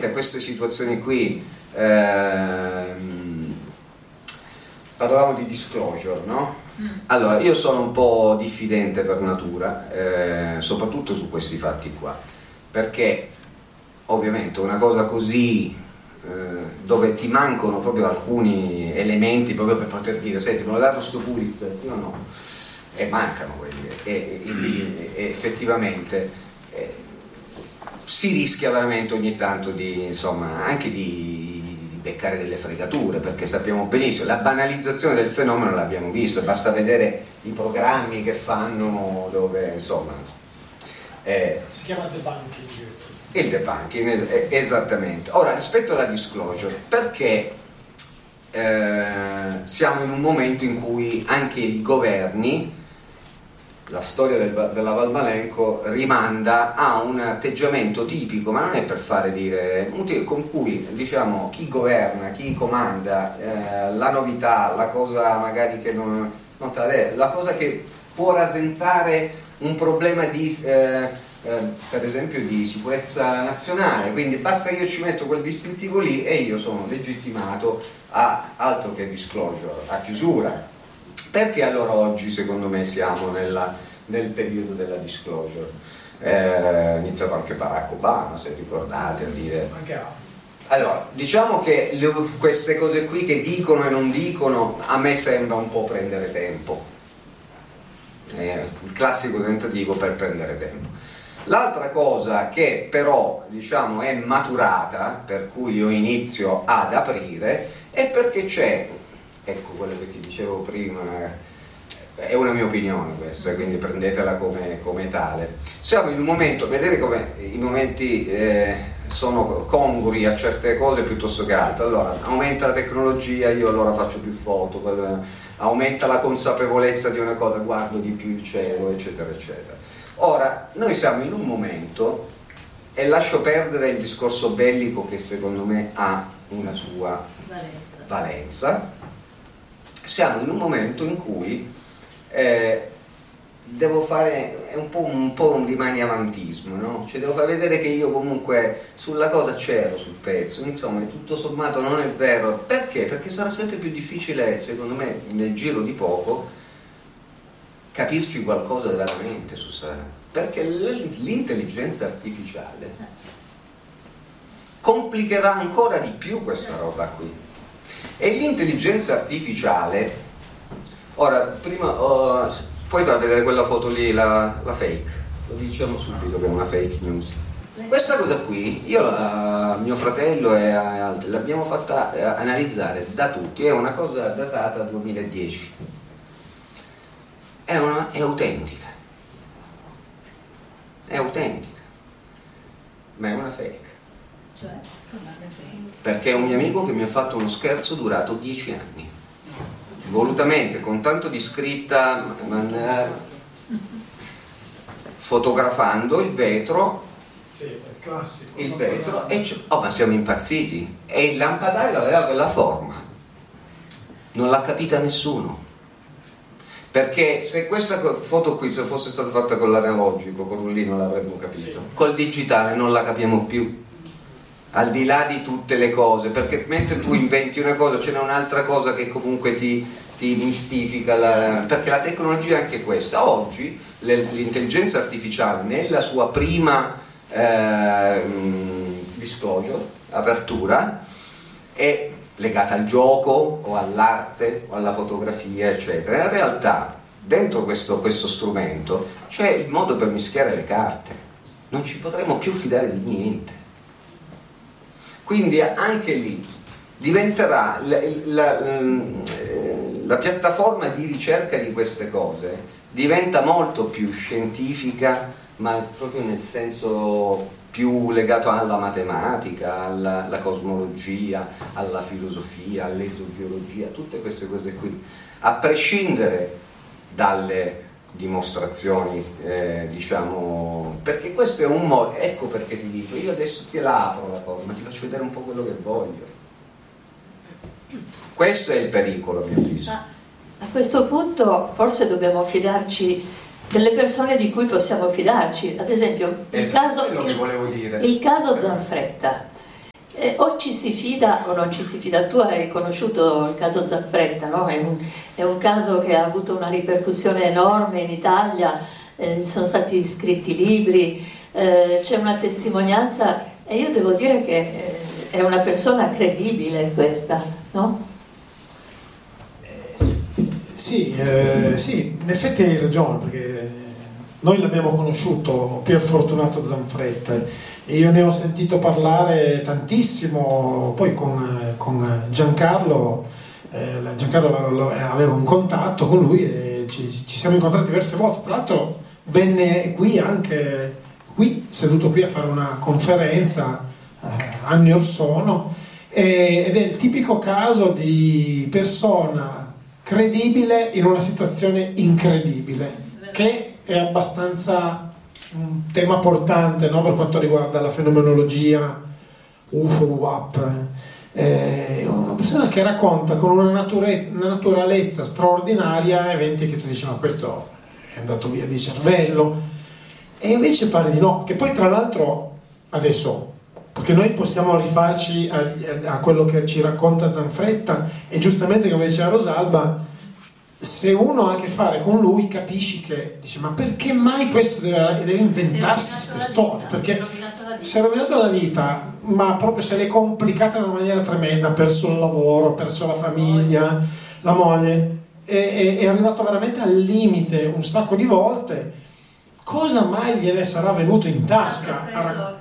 ovviamente queste situazioni qui, parlavamo di disclosure, no? Allora, io sono un po' diffidente per natura, soprattutto su questi fatti qua, perché ovviamente una cosa così, dove ti mancano proprio alcuni elementi proprio per poter dire, senti, me l'ho dato sto Pulitzer, sì o no? E mancano quelli, e effettivamente si rischia veramente ogni tanto di, insomma, anche di beccare delle fregature, perché sappiamo benissimo, la banalizzazione del fenomeno l'abbiamo visto, basta vedere i programmi che fanno dove, insomma, si chiama debunking. il debunking, esattamente. Ora, rispetto alla disclosure, perché siamo in un momento in cui anche i governi, la storia della Valmalenco rimanda a un atteggiamento tipico, ma non è per fare dire, con cui, diciamo, chi governa, chi comanda, la novità, la cosa magari che non la cosa che può rasentare un problema di per esempio di sicurezza nazionale, quindi basta che io ci metto quel distintivo lì e io sono legittimato a altro che disclosure, a chiusura. Perché allora oggi secondo me siamo nel periodo della disclosure? Iniziato anche Barack Obama, se ricordate, a dire. Allora, diciamo che queste cose qui che dicono e non dicono, a me sembra un po' prendere tempo. Il classico tentativo per prendere tempo. L'altra cosa che però, diciamo, è maturata, per cui io inizio ad aprire, è perché c'è, ecco quello che ti dicevo prima, è una mia opinione questa, quindi prendetela come tale. Siamo in un momento, vedete come i momenti sono congrui a certe cose piuttosto che altre. Allora, aumenta la tecnologia, io allora faccio più foto, aumenta la consapevolezza di una cosa, guardo di più il cielo, eccetera, eccetera. Ora, noi siamo in un momento, e lascio perdere il discorso bellico che secondo me ha una sua valenza, siamo in un momento in cui devo fare, è un po' un dimaniamantismo, no? Cioè devo far vedere che io comunque sulla cosa c'ero sul pezzo, insomma tutto sommato non è vero. Perché? Perché sarà sempre più difficile, secondo me, nel giro di poco capirci qualcosa veramente su strada, perché l'intelligenza artificiale complicherà ancora di più questa roba qui. E l'intelligenza artificiale, ora prima puoi far vedere quella foto lì, la fake, lo diciamo subito che è una fake news. Questa cosa qui io, mio fratello e altri l'abbiamo fatta analizzare da tutti, è una cosa datata 2010, è autentica, ma è una fake. Cioè, perché è un mio amico che mi ha fatto uno scherzo durato 10 anni, volutamente, con tanto di scritta, fotografando il vetro, sì, è classico, il vetro, e ma siamo impazziti, e il lampadario aveva quella forma, non l'ha capita nessuno. Perché se questa foto qui, se fosse stata fatta con l'analogico, con lì non l'avremmo capito. Sì. Col digitale non la capiamo più. Al di là di tutte le cose, perché mentre tu inventi una cosa, ce n'è un'altra cosa che comunque ti mistifica, perché la tecnologia è anche questa. Oggi l'intelligenza artificiale, nella sua prima disclosure, apertura, è legata al gioco o all'arte o alla fotografia, eccetera. In realtà dentro questo strumento c'è il modo per mischiare le carte, non ci potremo più fidare di niente, quindi anche lì diventerà la piattaforma di ricerca di queste cose diventa molto più scientifica, ma proprio nel senso più legato alla matematica, alla cosmologia, alla filosofia, all'esobiologia, tutte queste cose qui, a prescindere dalle dimostrazioni, diciamo, perché questo è un modo, ecco perché ti dico, io adesso te la apro la cosa, ma ti faccio vedere un po' quello che voglio. Questo è il pericolo, a mio avviso. A questo punto forse dobbiamo fidarci delle persone di cui possiamo fidarci, ad esempio il caso Zanfretta. o ci si fida o non ci si fida. Tu hai conosciuto il caso Zanfretta, no? È un caso che ha avuto una ripercussione enorme in Italia, sono stati scritti libri, c'è una testimonianza e io devo dire che è una persona credibile questa, no? Sì, in effetti hai ragione, perché noi l'abbiamo conosciuto, Pier Fortunato Zanfretta, e io ne ho sentito parlare tantissimo, poi con Giancarlo. Giancarlo aveva un contatto con lui e ci siamo incontrati diverse volte. Tra l'altro venne qui, anche qui, seduto qui a fare una conferenza anni or sono, ed è il tipico caso di persona credibile in una situazione incredibile, che è abbastanza un tema portante, no? Per quanto riguarda la fenomenologia UFO, UAP. È una persona che racconta con una naturalezza straordinaria eventi che tu dici no, questo è andato via di cervello, e invece pare di no, che poi tra l'altro adesso, perché noi possiamo rifarci a quello che ci racconta Zanfretta, e giustamente come diceva Rosalba, se uno ha a che fare con lui capisci che dice ma perché mai questo deve inventarsi queste storie, perché si è rovinato la vita, ma proprio se l'è complicata in una maniera tremenda, ha perso il lavoro, ha perso la famiglia, la moglie, è arrivato veramente al limite un sacco di volte. Cosa mai gliene sarà venuto in tasca?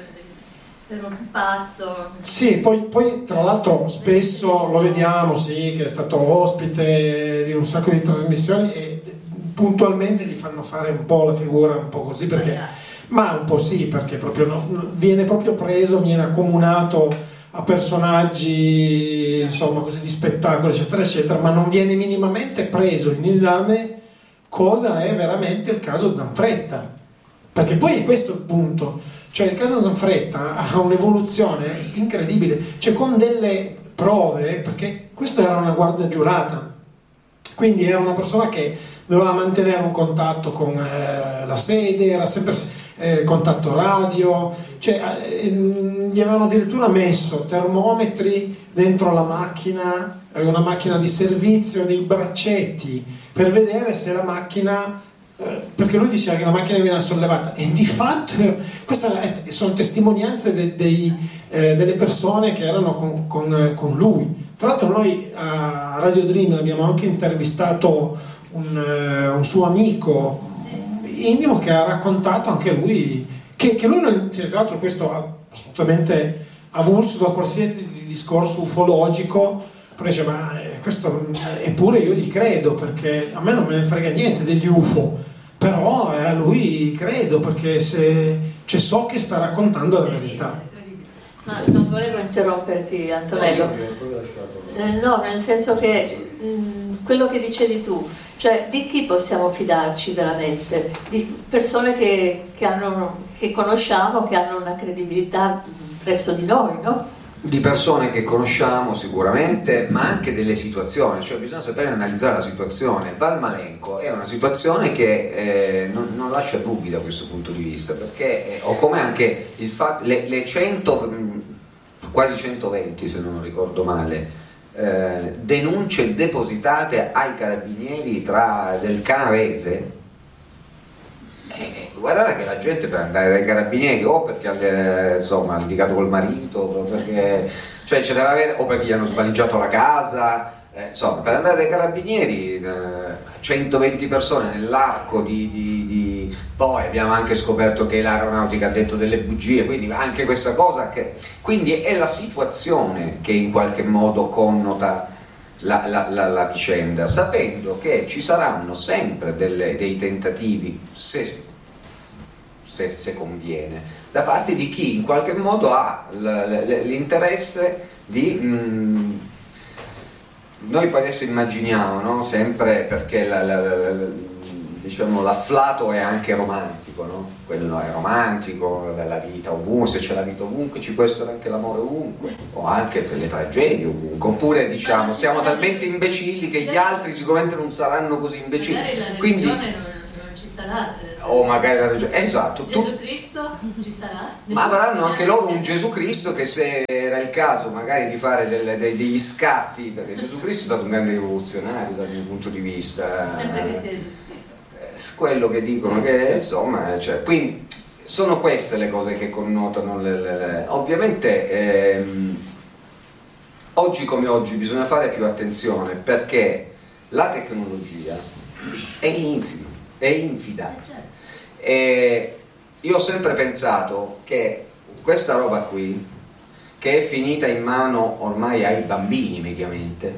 Per un pazzo. Sì, poi tra l'altro spesso lo vediamo, sì, che è stato ospite di un sacco di trasmissioni e puntualmente gli fanno fare un po' la figura un po' così, perché, ma un po' sì, perché proprio viene proprio preso, viene accomunato a personaggi, insomma, così di spettacolo, eccetera, eccetera, ma non viene minimamente preso in esame cosa è veramente il caso Zanfretta, perché poi è questo il punto. Cioè il caso Zanfretta ha un'evoluzione incredibile, cioè con delle prove, perché questo era una guardia giurata, quindi era una persona che doveva mantenere un contatto con la sede, era sempre contatto radio, cioè gli avevano addirittura messo termometri dentro la macchina, una macchina di servizio, dei braccetti, per vedere se la macchina... perché lui diceva che la macchina viene sollevata, e di fatto queste sono testimonianze delle persone che erano con lui. Tra l'altro noi a Radio Dream abbiamo anche intervistato un suo amico intimo che ha raccontato anche lui che lui non, cioè, tra l'altro questo ha assolutamente avulso da qualsiasi discorso ufologico, però dice ma questo eppure io gli credo, perché a me non me ne frega niente degli UFO, però a lui credo perché so che sta raccontando la verità. Ma non volevo interromperti, Antonello, no, nel senso che quello che dicevi tu, cioè di chi possiamo fidarci veramente? Di persone che conosciamo, che hanno una credibilità presso di noi, no? Di persone che conosciamo sicuramente, ma anche delle situazioni, cioè bisogna sapere analizzare la situazione. Val Malenco è una situazione che non lascia dubbi da questo punto di vista, perché o come anche il fatto, le 100, quasi 120 se non ricordo male, denunce depositate ai carabinieri del Canavese. Guardate che la gente per andare dai carabinieri o perché insomma ha litigato col marito, o perché cioè ce deve avere, o perché gli hanno svaligiato la casa, insomma per andare dai carabinieri 120 persone nell'arco di poi abbiamo anche scoperto che l'aeronautica ha detto delle bugie, quindi anche questa cosa quindi è la situazione che in qualche modo connota la vicenda, sapendo che ci saranno sempre dei tentativi, se conviene, da parte di chi in qualche modo ha l'interesse di... noi poi adesso immaginiamo, no? Sempre perché diciamo, l'afflato è anche romantico, no? Quello è romantico, della vita ovunque, se c'è la vita ovunque ci può essere anche l'amore ovunque, o anche le tragedie ovunque, oppure diciamo siamo talmente imbecilli che gli altri sicuramente non saranno così imbecilli, magari la quindi religione non ci sarà, o magari la religione, esatto, Gesù Cristo ci Ma avranno anche loro un Gesù Cristo che, se era il caso magari di fare degli scatti, perché Gesù Cristo è stato un grande rivoluzionario dal mio punto di vista, quello che dicono che insomma, cioè, quindi sono queste le cose che connotano ovviamente oggi come oggi bisogna fare più attenzione, perché la tecnologia è infida. E io ho sempre pensato che questa roba qui, che è finita in mano ormai ai bambini mediamente,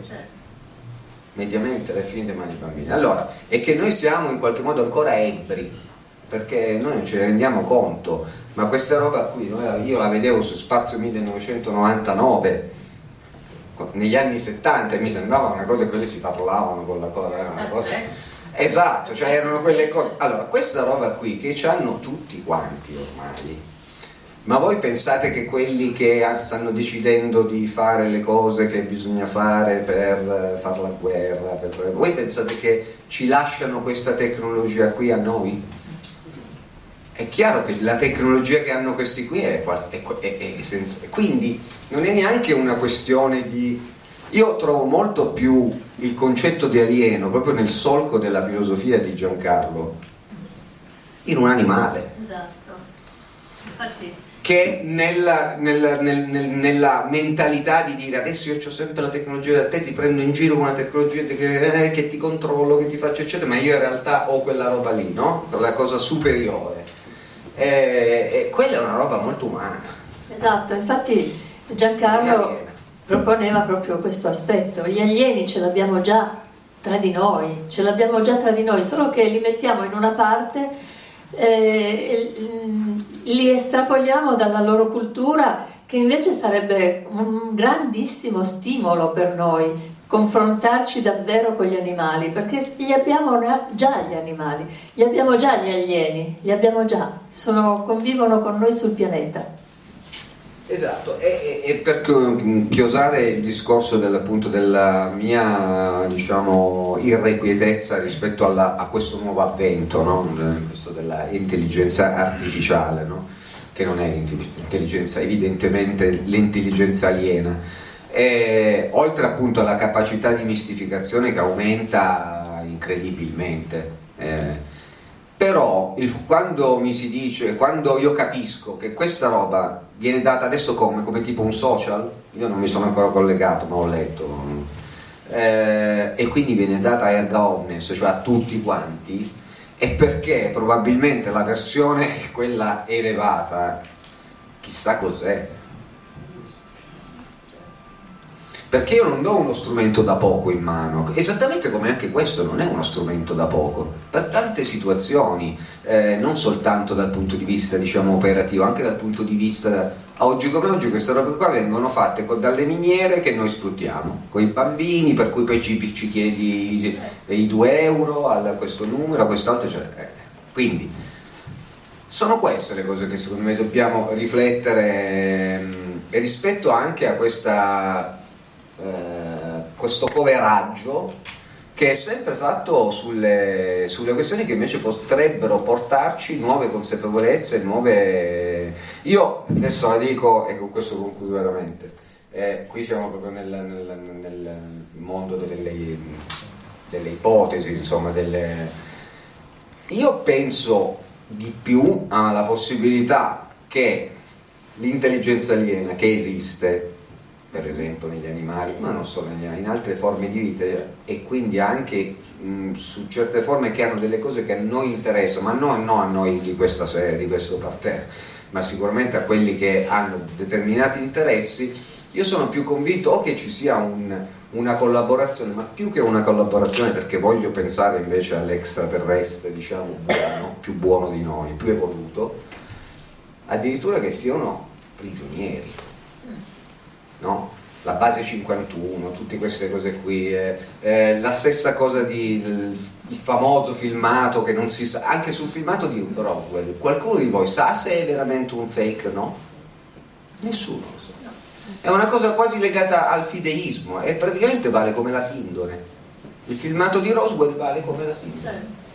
è finita in mano ai bambini, allora, è che noi siamo in qualche modo ancora ebbri, perché noi non ce ne rendiamo conto, ma questa roba qui io la vedevo su Spazio 1999 negli anni 70 e mi sembrava una cosa, quelle si parlavano con la cosa, era una cosa, esatto, cioè erano quelle cose. Allora, questa roba qui che ci hanno tutti quanti ormai, ma voi pensate che quelli che stanno decidendo di fare le cose che bisogna fare per fare la guerra, voi pensate che ci lasciano questa tecnologia qui a noi? È chiaro che la tecnologia che hanno questi qui è senza, quindi non è neanche una questione di... Io trovo molto più il concetto di alieno proprio nel solco della filosofia di Giancarlo, in un animale. Esatto. Infatti... che nella mentalità di dire adesso io ho sempre la tecnologia da te, ti prendo in giro con una tecnologia che ti controllo, che ti faccio eccetera, ma io in realtà ho quella roba lì, no? La cosa superiore. E quella è una roba molto umana. Esatto, infatti Giancarlo proponeva proprio questo aspetto. Gli alieni ce l'abbiamo già tra di noi, solo che li mettiamo in una parte, li estrapoliamo dalla loro cultura, che invece sarebbe un grandissimo stimolo per noi, confrontarci davvero con gli animali, perché li abbiamo già gli animali, li abbiamo già gli alieni, li abbiamo già, convivono con noi sul pianeta. Esatto, e per chiosare il discorso appunto della mia, diciamo, irrequietezza rispetto a questo nuovo avvento, no? Questo della intelligenza artificiale, no? Che non è l'intelligenza, evidentemente l'intelligenza aliena. Oltre appunto alla capacità di mistificazione che aumenta incredibilmente, però quando mi si dice, quando io capisco che questa roba viene data adesso come tipo un social, io non mi sono ancora collegato ma ho letto, e quindi viene data erga omnes, cioè a tutti quanti, è perché probabilmente la versione, quella elevata, chissà cos'è. Perché io non do uno strumento da poco in mano, esattamente come anche questo non è uno strumento da poco, per tante situazioni, non soltanto dal punto di vista, diciamo, operativo, anche dal punto di vista, oggi come oggi queste robe qua vengono fatte dalle miniere che noi sfruttiamo, con i bambini, per cui poi ci chiedi i 2 euro a questo numero, a quest'altro, cioè, quindi sono queste le cose che secondo me dobbiamo riflettere, e rispetto anche a questo coveraggio che è sempre fatto sulle questioni che invece potrebbero portarci nuove consapevolezze, nuove... Io adesso la dico e con questo concludo veramente, qui siamo proprio nel mondo delle ipotesi, insomma, io penso di più alla possibilità che l'intelligenza aliena che esiste, per esempio negli animali, ma non solo negli animali, in altre forme di vita, e quindi anche su certe forme che hanno delle cose che a noi interessano, ma non a noi di questa serie, di questo parterre, ma sicuramente a quelli che hanno determinati interessi. Io sono più convinto che ci sia una collaborazione, ma più che una collaborazione, perché voglio pensare invece all'extraterrestre, diciamo, più buono di noi, più evoluto, addirittura che siano prigionieri. No? La base 51, tutte queste cose qui, la stessa cosa il famoso filmato che non si sa, anche sul filmato di Roswell, qualcuno di voi sa se è veramente un fake? No? Nessuno lo sa. È una cosa quasi legata al fideismo e praticamente vale come la sindone. Il filmato di Roswell vale come la sindone.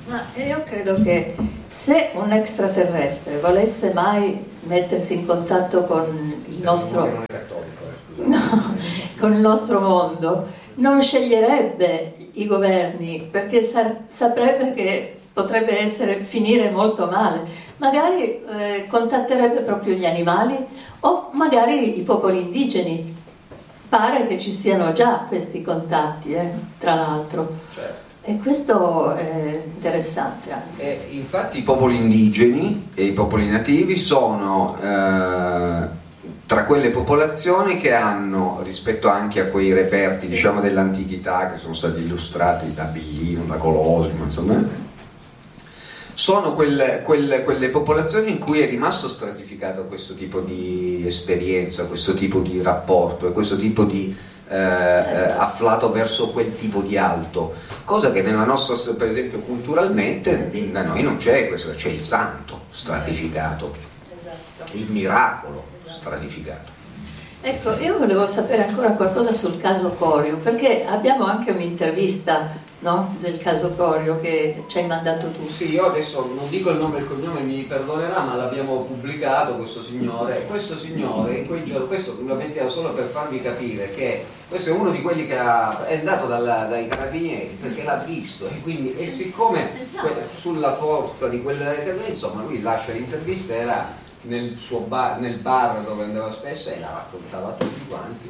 Ma io credo che se un extraterrestre volesse mai mettersi in contatto con il nostro, no, con il nostro mondo, non sceglierebbe i governi, perché saprebbe che potrebbe finire molto male. Magari contatterebbe proprio gli animali o magari i popoli indigeni. Pare che ci siano già questi contatti, tra l'altro. Certo. E questo è interessante anche. Infatti i popoli indigeni e i popoli nativi sono tra quelle popolazioni che hanno, rispetto anche a quei reperti, diciamo, dell'antichità che sono stati illustrati da Billino, da Colosimo, insomma, sono quelle popolazioni in cui è rimasto stratificato questo tipo di esperienza, questo tipo di rapporto e questo tipo di afflato verso quel tipo di alto, cosa che nella nostra, per esempio, culturalmente da noi non c'è. Questo, c'è il santo stratificato, esatto, il miracolo stratificato. Ecco, io volevo sapere ancora qualcosa sul caso Corio, perché abbiamo anche un'intervista, no, del caso Corio che ci hai mandato tu. Sì, io adesso non dico il nome e il cognome, mi perdonerà, ma l'abbiamo pubblicato questo signore in quei giorni, questo lo mettiamo solo per farvi capire che questo è uno di quelli che è andato dai carabinieri perché l'ha visto, e siccome sulla forza di quella, insomma, lui lascia l'intervista, era nel suo bar, nel bar dove andava spesso, e la raccontava a tutti quanti.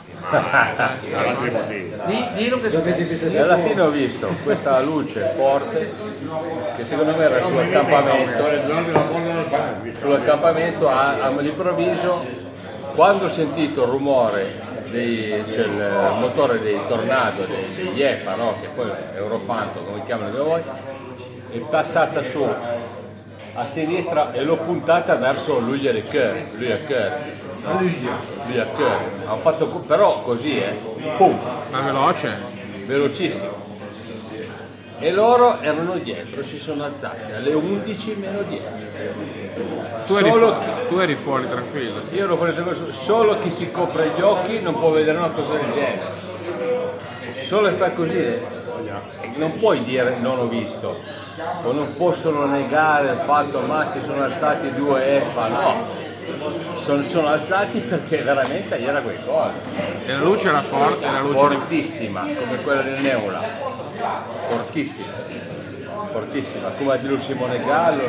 Dillo che alla fine ho visto questa luce forte che secondo me era sull'accampamento all'improvviso, quando ho sentito il rumore cioè il motore dei Tornado, degli EFA, no? Che poi Eurofanto, come chiamano da voi, è passata su a sinistra e l'ho puntata verso Lui-a-Cœur. Ho fatto però così, pum. Ma veloce? Velocissimo. E loro erano dietro, si sono alzati alle 11 meno 10. Tu eri fuori tranquillo? Io ero fuori tranquillo, solo chi si copre gli occhi non può vedere una cosa del genere. Solo fa così, non puoi dire non ho visto, o non possono negare il fatto ma si sono alzati 2 EFA, no. Sono alzati perché veramente era qualcosa. E la luce era forte? Fortissima, come quella del Neula. Fortissima, come a dirlo Simone Gallo.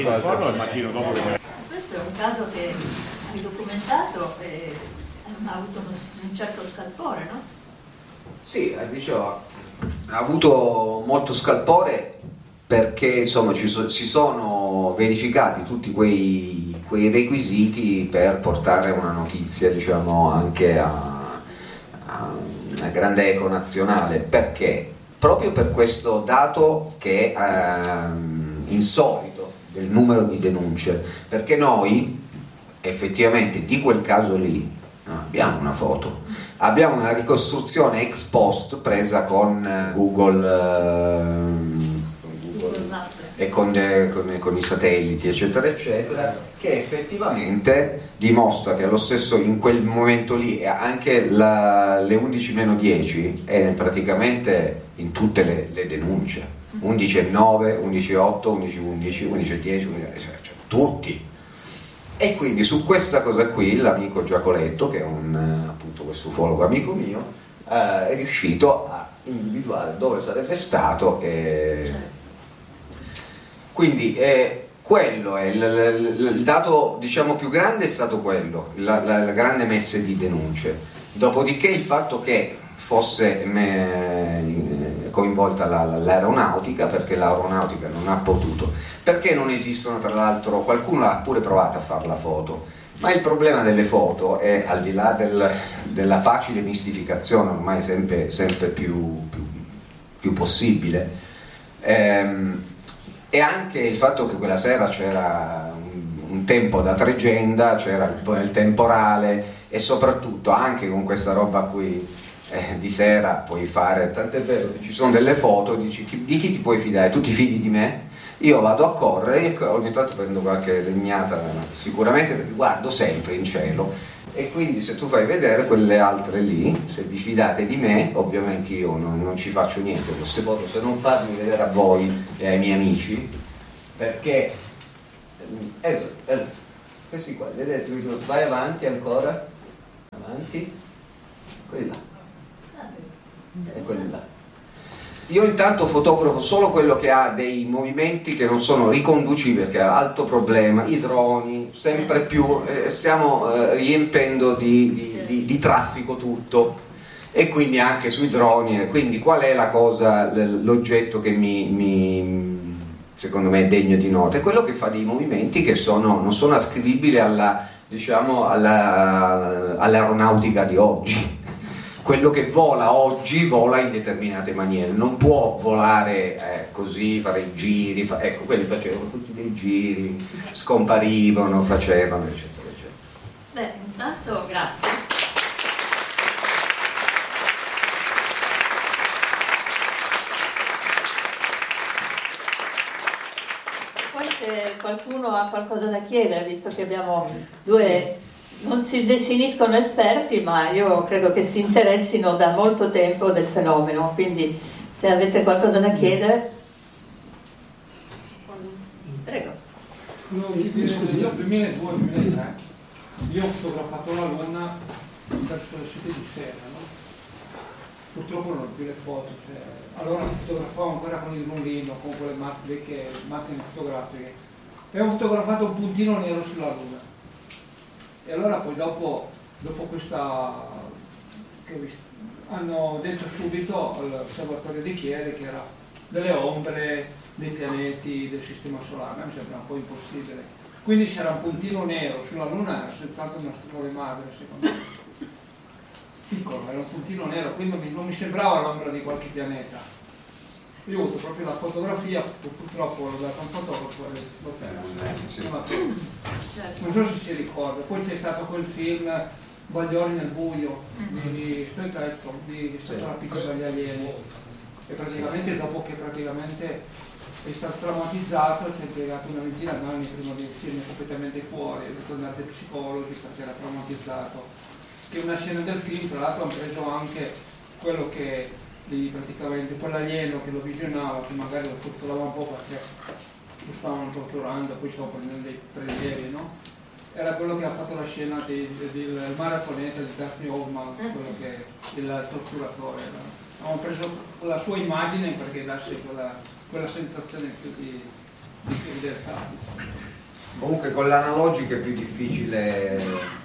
Questo è un caso che hai documentato e ha avuto un certo scalpore, no? Sì, dicevo, ha avuto molto scalpore perché insomma si sono verificati tutti quei requisiti per portare una notizia, diciamo, anche a una grande eco nazionale. Perché? Proprio per questo dato che è insolito del numero di denunce, perché noi effettivamente di quel caso lì non abbiamo una foto, abbiamo una ricostruzione ex post presa con Google e con i satelliti, eccetera eccetera, che effettivamente dimostra che allo stesso, in quel momento lì, anche le 11 meno 10 è praticamente in tutte le denunce, 11.9, 11.8, 11.11, 11.10, cioè tutti. E quindi su questa cosa qui l'amico Giacoletto, che è appunto questo ufologo amico mio, è riuscito a individuare dove sarebbe stato. Quindi quello è il dato, diciamo, più grande, è stato quello, la grande messe di denunce. Dopodiché il fatto che fosse coinvolta l'aeronautica, perché l'aeronautica non ha potuto, perché non esistono, tra l'altro qualcuno ha pure provato a fare la foto, ma il problema delle foto è, al di là della facile mistificazione ormai sempre più possibile, e anche il fatto che quella sera c'era un tempo da tregenda, c'era il temporale, e soprattutto anche con questa roba qui di sera puoi fare, tant'è vero che ci sono delle foto, dici di chi ti puoi fidare? Tu ti fidi di me? Io vado a correre e ogni tanto prendo qualche legnata, sicuramente, perché guardo sempre in cielo E quindi se tu fai vedere quelle altre lì, se vi fidate di me, ovviamente io non ci faccio niente con queste foto se non farmi vedere a voi e ai miei amici, perché questi qua, vedete, vai avanti ancora, avanti, quelli là e quelli là. Io intanto fotografo solo quello che ha dei movimenti che non sono riconducibili, perché ha alto problema, i droni, sempre più stiamo riempendo di traffico tutto, e quindi anche sui droni, quindi qual è la cosa, l'oggetto che secondo me è degno di nota? È quello che fa dei movimenti che non sono ascrivibili all'aeronautica di oggi. Quello che vola oggi vola in determinate maniere, non può volare così, fare i giri, ecco, quelli facevano tutti dei giri, scomparivano, facevano, eccetera, eccetera. Beh, intanto grazie. Poi se qualcuno ha qualcosa da chiedere, visto che abbiamo due... non si definiscono esperti, ma io credo che si interessino da molto tempo del fenomeno, quindi se avete qualcosa da chiedere, prego. Scusi, io nel 2002-2003 io ho fotografato la Luna verso le 7 di sera, no? Purtroppo non ho più le foto, allora fotografavo ancora con il rullino, con quelle vecchie macchine fotografiche, e ho fotografato un puntino nero sulla Luna. E allora poi dopo questa hanno detto subito all'osservatorio di Chieri che era delle ombre dei pianeti del sistema solare, mi sembra un po' impossibile. Quindi c'era un puntino nero sulla Luna, era senz'altro una stella madre, secondo me. Piccolo, era un puntino nero, quindi non mi sembrava l'ombra di qualche pianeta. Io ho avuto proprio la fotografia, purtroppo l'ho data a un fotografo e l'ho perso. Non so se si ricorda. Poi c'è stato quel film Bagliori nel buio di Stoichkov, di Stata la piccola degli alieni, e praticamente dopo che è stato traumatizzato ci ha impiegato una ventina d'anni prima di uscirne completamente fuori, è tornato ai psicologi perché era traumatizzato. Che una scena del film, tra l'altro, hanno preso anche quello che praticamente quell'alieno che lo visionava, che magari lo torturava un po' perché lo stavano torturando, poi stavo prendendo dei prelievi, no? Era quello che ha fatto la scena del maratoneta di Dustin Hoffman, quello che il torturatore. Avevamo preso la sua immagine perché dasse quella sensazione più di crudeltà. Comunque con l'analogico è più difficile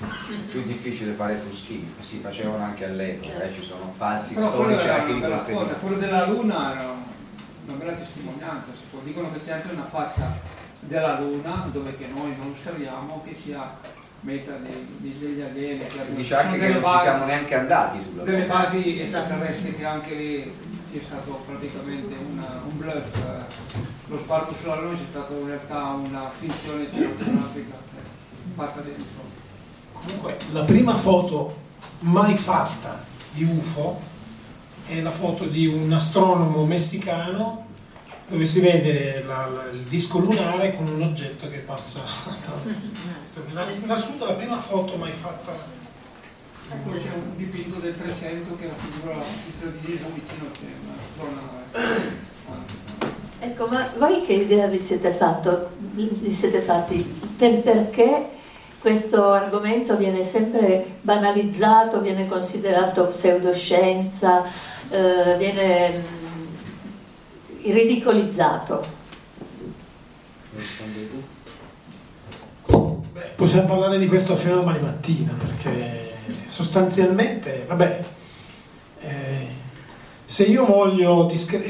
fare truschini, si facevano anche all'epoca, ci sono falsi storici anche di quel periodo. Quello della Luna era una bella testimonianza, dicono che c'è anche una faccia della Luna dove che noi non osserviamo, che sia meta degli alieni. Si dice anche che non ci siamo neanche andati sulla Luna. Delle basi extraterrestri, che anche lì è stato praticamente un bluff. Lo sbarco sulla Luna è stato in realtà una finzione cinematografica fatta dentro. Comunque la prima foto mai fatta di UFO è la foto di un astronomo messicano dove si vede il disco lunare con un oggetto che passa in assoluto la prima foto mai fatta. Poi c'è un dipinto del 300 che raffigura la posizione di Gesù vicino a una zona. Ecco, ma voi che idea vi siete fatti del perché questo argomento viene sempre banalizzato, viene considerato pseudoscienza, viene ridicolizzato? Beh, possiamo parlare di questo fino a domani mattina, perché sostanzialmente, se io voglio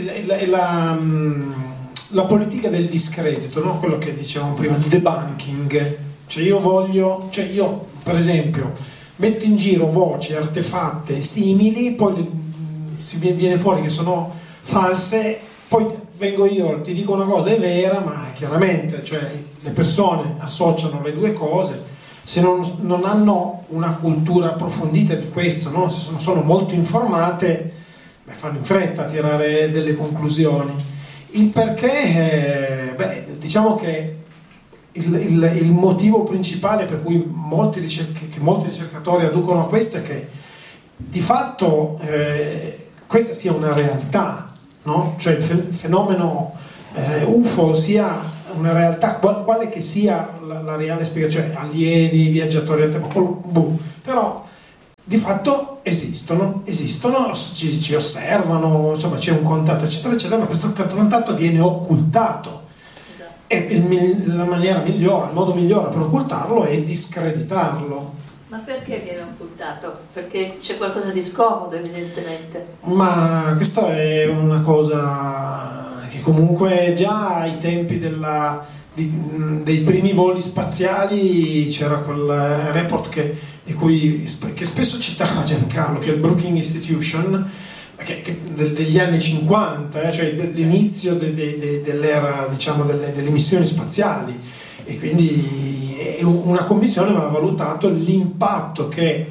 la politica del discredito, no? Quello che dicevamo prima, il debunking, io per esempio metto in giro voci artefatte simili, poi viene fuori che sono false, poi vengo io, ti dico una cosa è vera, ma chiaramente le persone associano le due cose, se non hanno una cultura approfondita di questo, no? Se sono molto informate, fanno in fretta a tirare delle conclusioni. Il perché, diciamo che il motivo principale per cui molti ricercatori adducono a questo è che di fatto questa sia una realtà, no? Cioè il fenomeno UFO sia una realtà, quale che sia la reale spiegazione, alieni, viaggiatori, però di fatto esistono, ci osservano, insomma c'è un contatto eccetera eccetera, ma questo contatto viene occultato. E la maniera migliore, il modo migliore per occultarlo è discreditarlo. Ma perché viene occultato? Perché c'è qualcosa di scomodo, evidentemente. Ma questa è una cosa che comunque già ai tempi dei primi voli spaziali c'era quel report che spesso citava Giancarlo, che è il Brookings Institution, degli anni 50, cioè l'inizio dell'era, diciamo, delle missioni spaziali, e quindi una commissione aveva valutato l'impatto che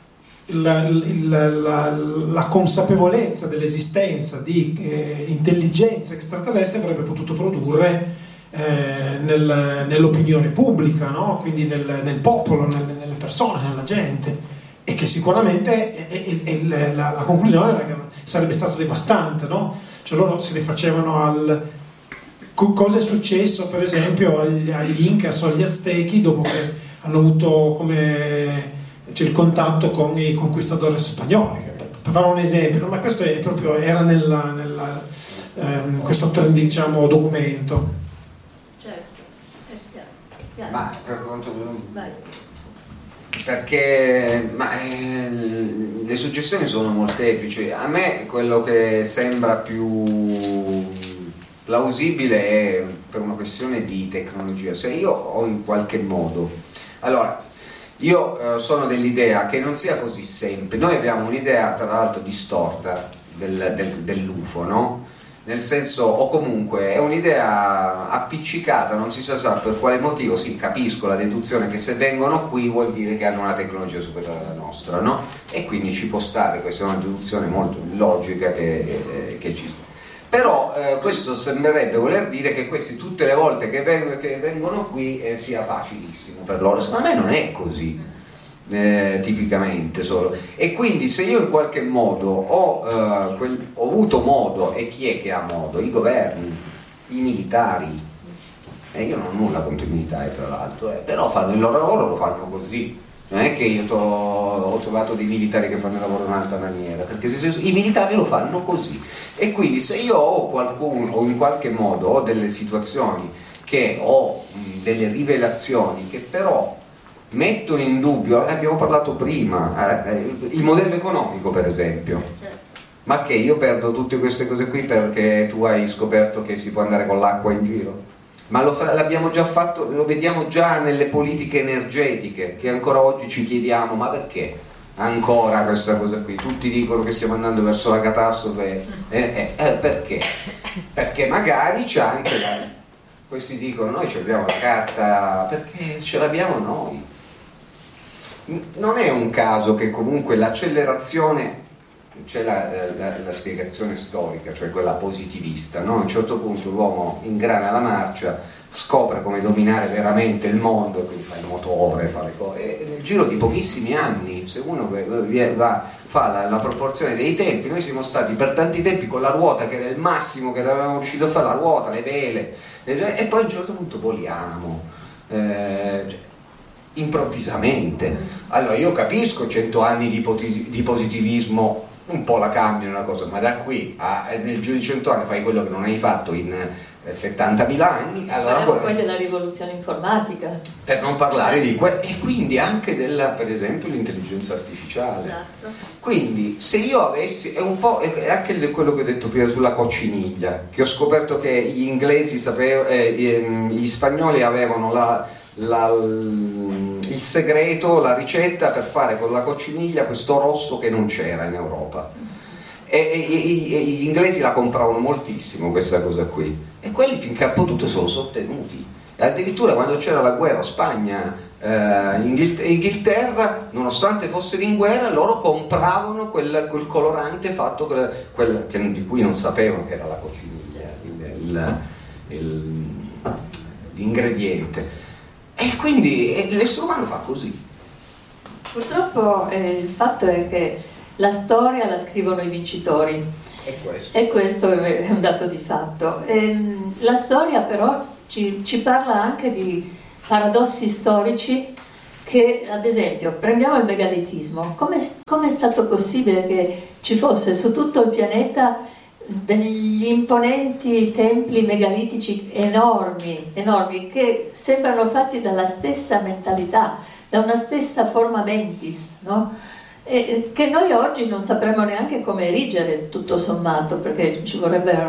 la consapevolezza dell'esistenza di intelligenza extraterrestre avrebbe potuto produrre nell'opinione pubblica, no? Quindi nel popolo, nelle persone, nella gente, e che sicuramente la conclusione era che sarebbe stato devastante, no? Cioè loro si rifacevano cosa è successo per esempio agli Incas o agli Aztechi dopo che hanno avuto il contatto con i conquistadores spagnoli, per fare un esempio, ma questo è proprio era questo diciamo documento. Certo, è chiaro. Ma per quanto Vai. Perché le suggestioni sono molteplici. A me quello che sembra più plausibile è per una questione di tecnologia. Se io ho in qualche modo, allora io sono dell'idea che non sia così semplice. Noi abbiamo un'idea tra l'altro distorta dell'UFO, no? Nel senso, o comunque è un'idea appiccicata, non si sa per quale motivo. Sì, capisco la deduzione che se vengono qui vuol dire che hanno una tecnologia superiore alla nostra, no? E quindi ci può stare, questa è una deduzione molto logica che ci sta. Però questo sembrerebbe voler dire che questi tutte le volte che vengono qui sia facilissimo per loro. Secondo me non è così. Tipicamente solo, e quindi se io in qualche modo ho avuto modo, e chi è che ha modo? I governi, i militari, e io non ho nulla contro i militari tra l'altro, però fanno il loro lavoro, lo fanno così. Non è che io ho trovato dei militari che fanno il lavoro in un'altra maniera, perché i militari lo fanno così, e quindi se io ho qualcuno o in qualche modo ho delle situazioni che ho delle rivelazioni che però mettono in dubbio, abbiamo parlato prima, il modello economico per esempio, ma che io perdo tutte queste cose qui perché tu hai scoperto che si può andare con l'acqua in giro? Ma l'abbiamo già fatto, lo vediamo già nelle politiche energetiche, che ancora oggi ci chiediamo ma perché ancora questa cosa qui? Tutti dicono che stiamo andando verso la catastrofe, perché? Perché magari c'è anche questi dicono noi ce l'abbiamo la carta, perché ce l'abbiamo noi. Non è un caso che comunque l'accelerazione, c'è la spiegazione storica, cioè quella positivista, no? A un certo punto l'uomo ingrana la marcia, scopre come dominare veramente il mondo, quindi fa il motore, fa le cose, e nel giro di pochissimi anni, se uno fa la proporzione dei tempi, noi siamo stati per tanti tempi con la ruota che era il massimo che avevamo riuscito a fare, la ruota, le vele, e poi a un certo punto voliamo. Improvvisamente. Allora io capisco 100 anni di positivismo un po' la cambiano una cosa, ma da qui nel giro di 100 anni fai quello che non hai fatto in 70.000 anni, allora poi della rivoluzione informatica, per non parlare di e quindi anche per esempio l'intelligenza artificiale. Esatto. Quindi se io avessi, è un po' è anche quello che ho detto prima sulla cocciniglia, che ho scoperto che gli inglesi gli spagnoli avevano il segreto, la ricetta per fare con la cocciniglia questo rosso che non c'era in Europa, e gli inglesi la compravano moltissimo questa cosa qui, e quelli finché ha potuto se lo sono ottenuti, e addirittura quando c'era la guerra Spagna Inghilterra, nonostante fossero in guerra, loro compravano quel colorante fatto di cui non sapevano che era la cocciniglia, l'ingrediente. E quindi l'essere umano fa così. Purtroppo il fatto è che la storia la scrivono i vincitori. E questo è un dato di fatto. La storia però ci parla anche di paradossi storici che, ad esempio, prendiamo il megalitismo. Come è stato possibile che ci fosse su tutto il pianeta degli imponenti templi megalitici enormi, che sembrano fatti dalla stessa mentalità, da una stessa forma mentis, no? E che noi oggi non sapremmo neanche come erigere, tutto sommato, perché ci vorrebbe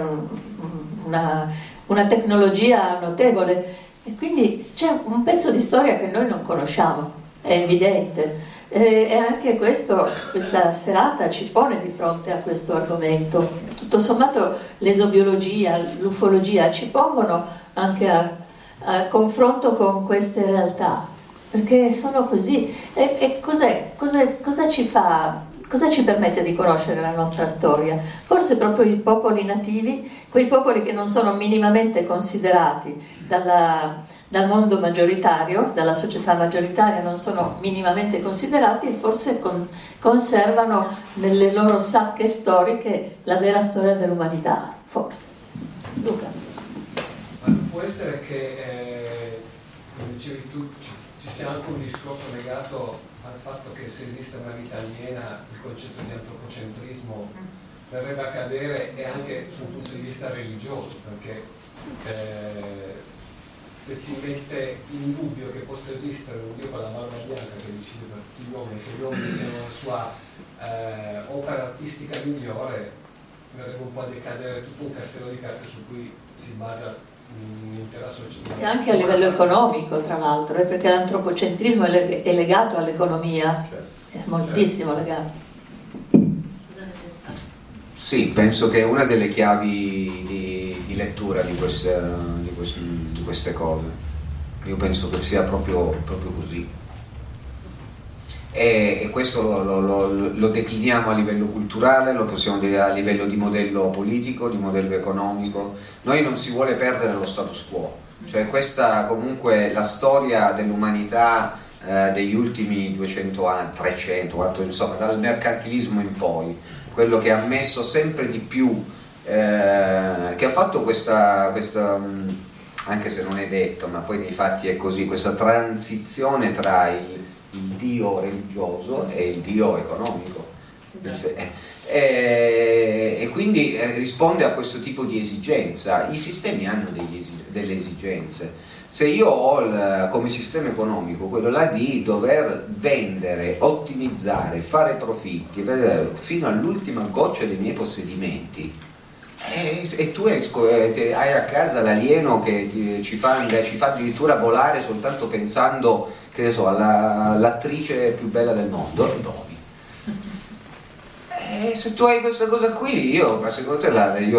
una tecnologia notevole, e quindi c'è un pezzo di storia che noi non conosciamo, è evidente, e anche questa serata ci pone di fronte a questo argomento. Tutto sommato l'esobiologia, l'ufologia ci pongono anche a confronto con queste realtà, perché sono così. E cosa ci fa? Cosa ci permette di conoscere la nostra storia? Forse proprio i popoli nativi, quei popoli che non sono minimamente considerati dal mondo maggioritario, dalla società maggioritaria, non sono minimamente considerati, e forse conservano nelle loro sacche storiche la vera storia dell'umanità, forse. Luca. Ma può essere che, come dicevi tu, ci sia anche un discorso legato al fatto che se esiste una vita aliena il concetto di antropocentrismo verrebbe a cadere, e anche sul punto di vista religioso, perché se si mette in dubbio che possa esistere un Dio con la barba bianca che decide per tutti gli uomini, che gli uomini siano la sua opera artistica migliore, verrebbe un po' a decadere tutto un castello di carte su cui si basa un'intera società. E anche a livello economico, tra l'altro, perché l'antropocentrismo è legato all'economia, è moltissimo legato. Sì, penso che è una delle chiavi di lettura di queste cose. Io penso che sia proprio così. E questo lo decliniamo a livello culturale, lo possiamo dire a livello di modello politico, di modello economico. Noi non si vuole perdere lo status quo, cioè questa comunque la storia dell'umanità degli ultimi 200 anni, 300, 400, insomma dal mercantilismo in poi, quello che ha messo sempre di più, che ha fatto questa anche se non è detto, ma poi nei fatti è così, questa transizione tra il Dio religioso e il Dio economico. E quindi risponde a questo tipo di esigenza. I sistemi hanno delle esigenze. Se io ho come sistema economico quello là di dover vendere, ottimizzare, fare profitti fino all'ultima goccia dei miei possedimenti, e tu hai a casa l'alieno che ci fa addirittura volare soltanto pensando, che ne so, all'attrice più bella del mondo, e voli. Se tu hai questa cosa qui, secondo te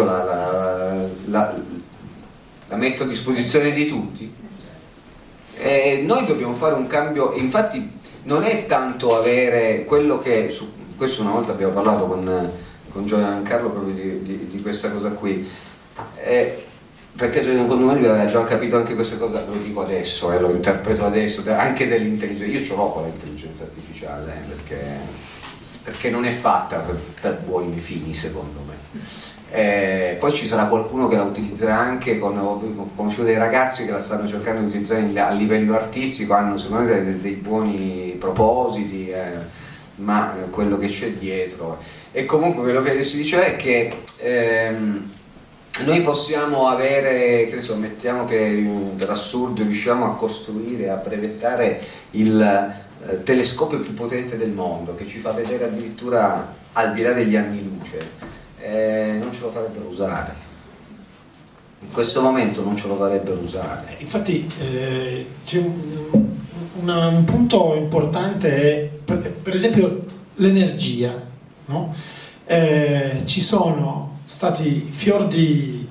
la metto a disposizione di tutti. Noi dobbiamo fare un cambio, infatti non è tanto avere quello che, questo una volta abbiamo parlato con Giancarlo proprio di questa cosa qui, perché secondo me lui aveva già capito anche questa cosa, lo dico adesso, lo interpreto adesso, anche dell'intelligenza. Io ce l'ho con l'intelligenza artificiale, perché non è fatta per buoni fini, secondo me. Poi ci sarà qualcuno che la utilizzerà anche, ho conosciuto dei ragazzi che la stanno cercando di utilizzare a livello artistico, hanno secondo me dei buoni propositi, ma quello che c'è dietro. E comunque quello che si dice è che noi possiamo avere, che ne so, mettiamo che per assurdo riusciamo a costruire, a brevettare il telescopio più potente del mondo, che ci fa vedere addirittura al di là degli anni luce, non ce lo farebbero usare. In questo momento non ce lo farebbero usare. Infatti c'è un punto importante, per esempio l'energia, no? Ci sono stati fior di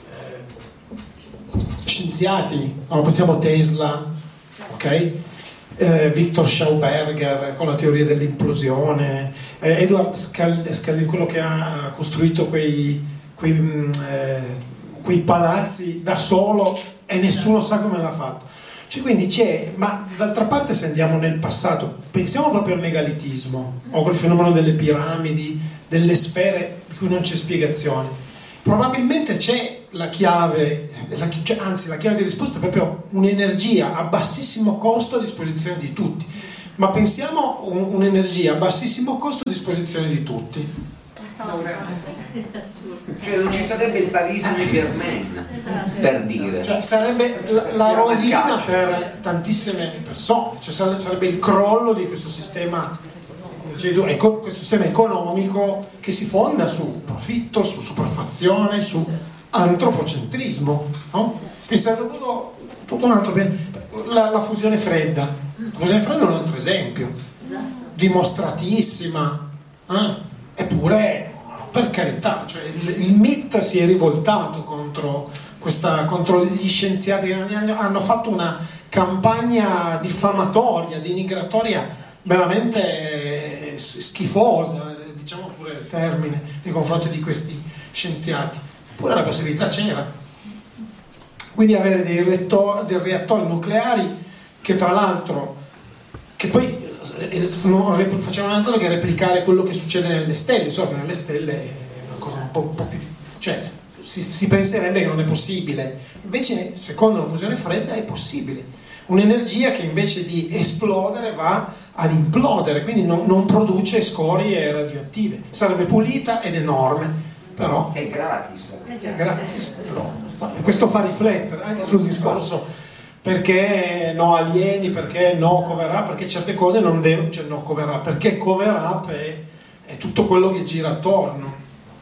scienziati, pensiamo Tesla, ok? Victor Schauberger con la teoria dell'implosione, Edward Scalzi, quello che ha costruito quei palazzi da solo e nessuno sa come l'ha fatto. Cioè, quindi c'è, ma d'altra parte se andiamo nel passato, pensiamo proprio al megalitismo, o quel fenomeno delle piramidi, delle sfere di cui non c'è spiegazione. Probabilmente c'è la chiave, anzi la chiave di risposta è proprio un'energia a bassissimo costo a disposizione di tutti. Ma pensiamo un'energia a bassissimo costo a disposizione di tutti. Cioè non ci sarebbe il Paris Saint-Germain, per dire. Cioè sarebbe la rovina per tantissime persone, cioè sarebbe il crollo di questo sistema, questo sistema economico che si fonda su profitto, su sopraffazione, su antropocentrismo, no? Pensate tutto un altro la fusione fredda. La fusione fredda è un altro esempio, dimostratissima, eppure per carità, cioè il MIT si è rivoltato contro gli scienziati che hanno fatto una campagna diffamatoria, denigratoria veramente schifosa, diciamo pure il termine, nei confronti di questi scienziati. Eppure la possibilità c'era. Quindi avere dei reattori nucleari che tra l'altro, che poi facevano altro che replicare quello che succede nelle stelle, so che nelle stelle è una cosa un po' più, cioè si penserebbe che non è possibile, invece secondo la fusione fredda è possibile, un'energia che invece di esplodere va ad implodere, quindi non produce scorie radioattive, sarebbe pulita ed enorme, però è gratis. Però, questo fa riflettere anche sul discorso perché no alieni, perché no cover up, perché certe cose non devono, cioè no cover up, perché cover up è tutto quello che gira attorno.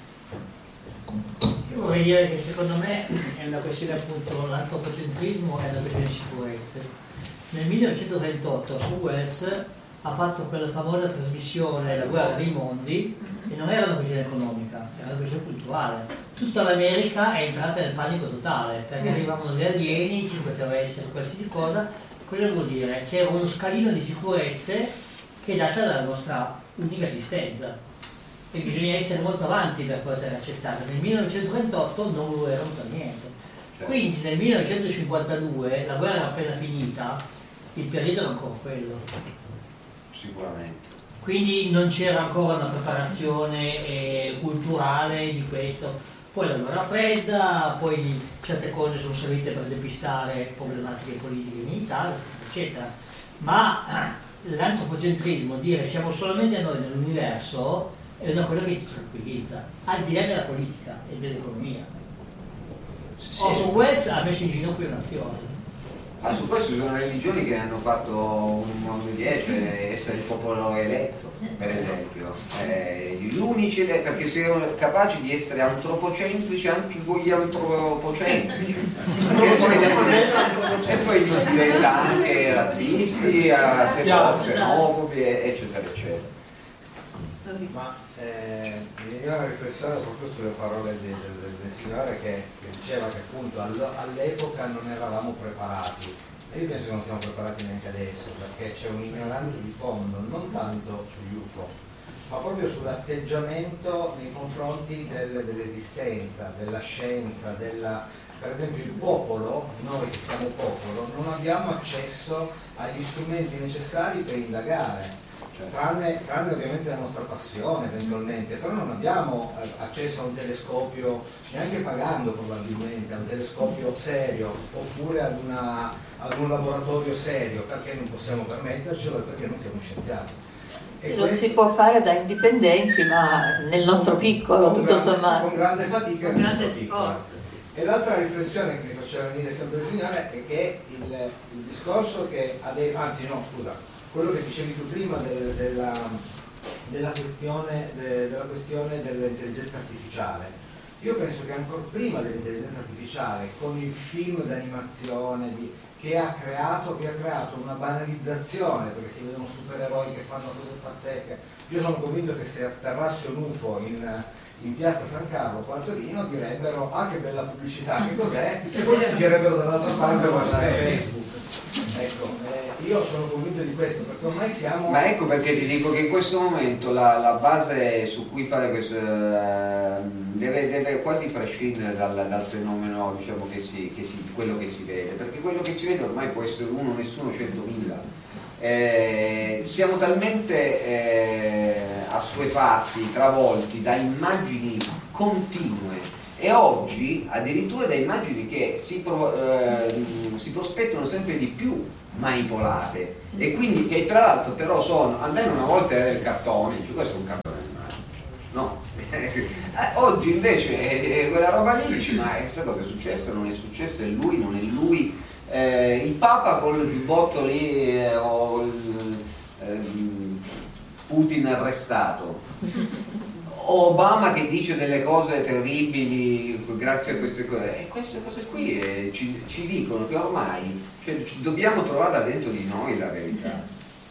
Io vorrei dire che secondo me è una questione, appunto, l'antropocentrismo è una questione di sicurezza. Nel 1938 su Wells ha fatto quella famosa trasmissione La guerra dei mondi, e non era una questione economica, era una questione culturale. Tutta l'America è entrata nel panico totale, perché arrivavano gli alieni, ci poteva essere qualsiasi cosa. Cosa vuol dire? C'era uno scalino di sicurezze che è data dalla nostra unica esistenza, e bisogna essere molto avanti per poter accettare. Nel 1938 non lo erano per niente. Quindi nel 1952, la guerra era appena finita, il periodo era ancora quello. Sicuramente. Quindi non c'era ancora una preparazione culturale di questo. Poi la guerra fredda, poi certe cose sono servite per depistare problematiche politiche e militari, eccetera. Ma l'antropocentrismo, dire siamo solamente noi nell'universo, è una cosa che ti tranquillizza, al di là della politica e dell'economia. Orson Welles ha messo in ginocchio le nazioni. Ma su questo ci sono religioni che hanno fatto un 10, cioè essere il popolo eletto, per esempio. Gli unici, perché siano capaci di essere antropocentrici anche con gli antropocentrici. E poi diventa anche razzisti, xenofobi, eccetera, eccetera. Ma mi veniva una riflessione proprio sulle parole del signore che diceva che appunto all'epoca non eravamo preparati, e io penso che non siamo preparati neanche adesso, perché c'è un'ignoranza di fondo non tanto sugli UFO ma proprio sull'atteggiamento nei confronti dell'esistenza, della scienza, per esempio il popolo, noi che siamo popolo non abbiamo accesso agli strumenti necessari per indagare. Tranne ovviamente la nostra passione eventualmente, però non abbiamo accesso a un telescopio, neanche pagando probabilmente, a un telescopio serio oppure ad un laboratorio serio, perché non possiamo permettercelo e perché non siamo scienziati. Sì, lo si può fare da indipendenti, ma nel nostro piccolo, tutto sommato. Con grande fatica e con grande sforzo. E l'altra riflessione che mi faceva venire sempre il signore è che il discorso che quello che dicevi tu prima della questione dell'intelligenza artificiale. Io penso che ancora prima dell'intelligenza artificiale, con il film d'animazione che ha creato una banalizzazione, perché si vedono supereroi che fanno cose pazzesche. Io sono convinto che se atterrasse un UFO in piazza San Carlo qua a Torino direbbero che bella pubblicità, che cos'è? E poi si girerebbero dall'altra parte a guardare Facebook. Ecco, io sono convinto di questo, perché ormai siamo... Ma ecco perché ti dico che in questo momento la base su cui fare questo deve quasi prescindere dal fenomeno, diciamo, quello che si vede, perché quello che si vede ormai può essere uno, nessuno, 100.000. Siamo talmente assuefatti, travolti da immagini continue, e oggi addirittura da immagini che si prospettano sempre di più manipolate, e quindi che tra l'altro però sono, almeno una volta era il cartone, cioè questo è un cartone animato, no? Oggi invece quella roba lì dici, ma chissà cosa è successo, non è successo, è lui, non è lui, il Papa con il giubbotto lì, o Putin arrestato, Obama che dice delle cose terribili grazie a queste cose, e queste cose qui ci dicono che ormai, cioè, dobbiamo trovarla dentro di noi la verità.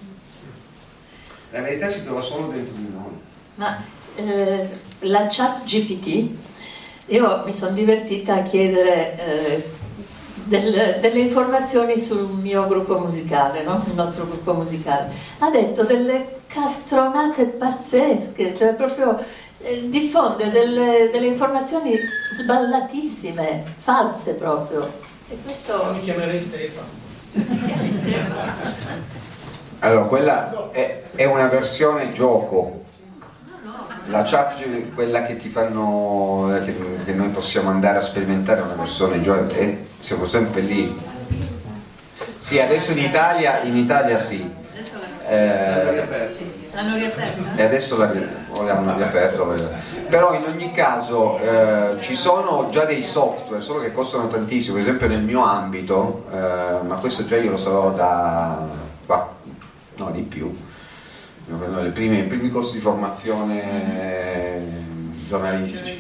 La verità si trova solo dentro di noi. Ma la chat GPT, io mi sono divertita a chiedere delle informazioni sul mio gruppo musicale, no? Il nostro gruppo musicale. Ha detto delle castronate pazzesche, cioè proprio diffonde delle informazioni sballatissime, false proprio. E questo... Mi chiamerei Stefano. Allora, quella è una versione gioco. La chat, quella che ti fanno, che noi possiamo andare a sperimentare, è una versione gioco, siamo sempre lì. Sì, adesso in Italia sì. L'hanno riaperta? E adesso l'hanno riaperto, però in ogni caso ci sono già dei software, solo che costano tantissimo, per esempio nel mio ambito, ma questo già io lo so di più, i primi corsi di formazione giornalistici,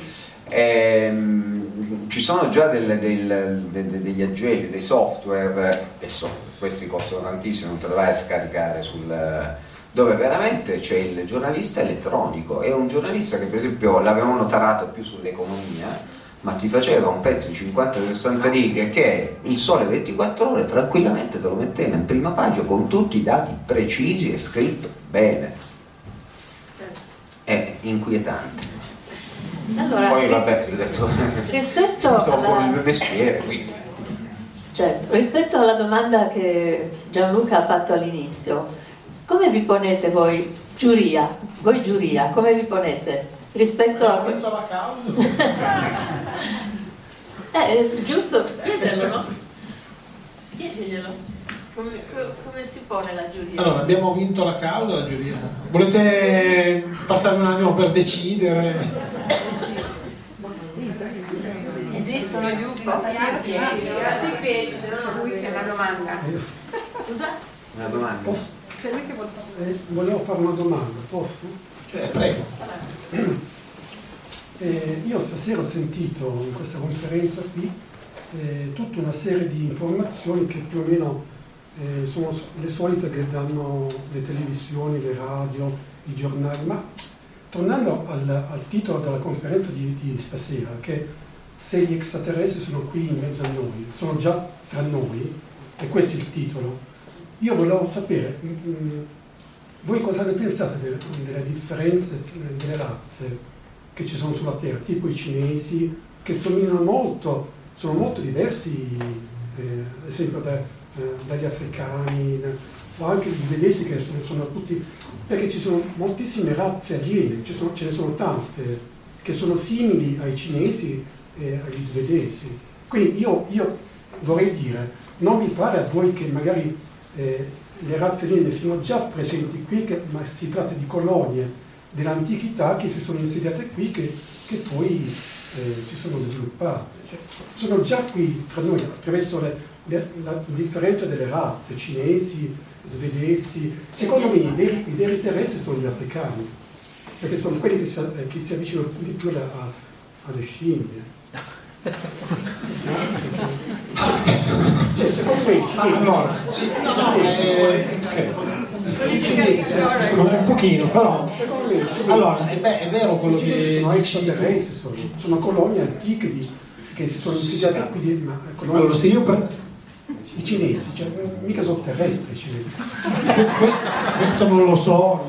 ci sono già degli aggeggi, dei software, adesso questi costano tantissimo, non te lo vai a scaricare dove veramente c'è il giornalista elettronico, è un giornalista che per esempio l'avevamo tarato più sull'economia, ma ti faceva un pezzo di 50-60 righe che Il Sole 24 Ore tranquillamente te lo metteva in prima pagina con tutti i dati precisi e scritto bene. È inquietante. Allora, poi vabbè, ho detto, rispetto alla... il mestiere, quindi. Certo, rispetto alla domanda che Gianluca ha fatto all'inizio, come vi ponete voi giuria, come vi ponete rispetto a... la causa? Giusto chiederlo, no? Chiediglielo. Come si pone la giuria? Allora, abbiamo vinto la causa, la giuria. Volete parlarne un attimo per decidere? Esistono gli UFO? Una domanda. Una domanda? Volevo fare una domanda, posso? Prego. Io stasera ho sentito in questa conferenza qui tutta una serie di informazioni che più o meno sono le solite che danno le televisioni, le radio, i giornali, ma tornando al titolo della conferenza di stasera, che se gli extraterrestri sono qui in mezzo a noi, sono già tra noi, e questo è il titolo, io volevo sapere, voi cosa ne pensate delle differenze delle razze che ci sono sulla Terra, tipo i cinesi, che sono molto diversi, ad esempio dagli africani, o anche gli svedesi che sono tutti, perché ci sono moltissime razze aliene, ce ne sono tante, che sono simili ai cinesi e agli svedesi. Quindi io vorrei dire, non vi pare a voi che magari le razze aliene siano già presenti qui, ma si tratta di colonie dell'antichità che si sono insediate qui, che poi si sono sviluppate. Cioè, sono già qui tra noi attraverso la differenza delle razze, cinesi, svedesi. Secondo me i veri terrestri sono gli africani, perché sono quelli che si avvicinano di più alle scimmie. Cioè, secondo me un pochino, però allora è vero quello che dici. Sono colonie antiche che si sono insediate qui, ma allora se io I cinesi, cioè, mica sono terrestri i cinesi. Questo non lo so.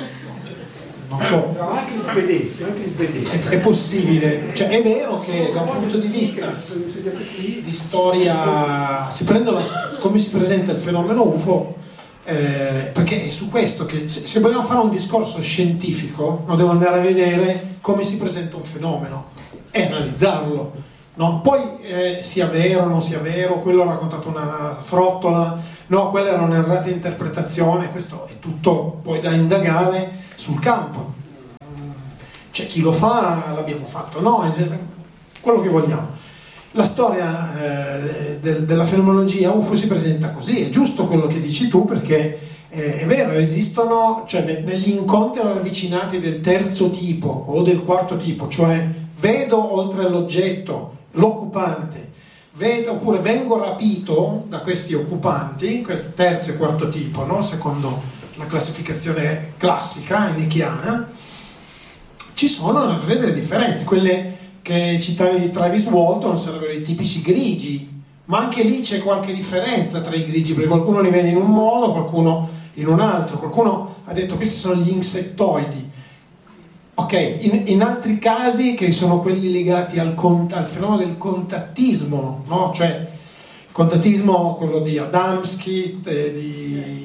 Non so. Anche gli svedesi. È possibile, cioè è vero che da un punto di vista di storia si prende come si presenta il fenomeno UFO, perché è su questo che se vogliamo fare un discorso scientifico non devo andare a vedere come si presenta un fenomeno e analizzarlo, no? Poi sia vero o non sia vero, quello ha raccontato una frottola, no, quella era un'errata interpretazione, questo è tutto poi da indagare sul campo. C'è chi lo fa, l'abbiamo fatto, no, quello che vogliamo. La storia della fenomenologia UFO si presenta così, è giusto quello che dici tu, perché è vero, esistono, cioè negli incontri ravvicinati del terzo tipo o del quarto tipo, cioè vedo oltre all'oggetto l'occupante, vedo oppure vengo rapito da questi occupanti, terzo e quarto tipo, no? Secondo la classificazione classica nicchiana, ci sono delle differenze. Quelle che citavi di Travis Walton sarebbero i tipici grigi, ma anche lì c'è qualche differenza tra i grigi, perché qualcuno li vede in un modo, qualcuno in un altro. Qualcuno ha detto questi sono gli insettoidi. Ok, in altri casi, che sono quelli legati al fenomeno del contattismo, no? Cioè il contattismo, quello di Adamski, di